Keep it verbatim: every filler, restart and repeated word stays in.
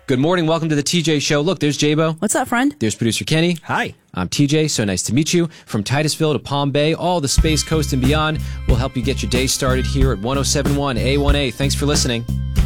Good morning. Welcome to the T J Show. Look, there's J-Bo. What's up, friend? There's producer Kenny. Hi. I'm T J. So nice to meet you. From Titusville to Palm Bay, all the Space Coast and beyond, we'll help you get your day started here at one oh seven point one A one A. Thanks for listening.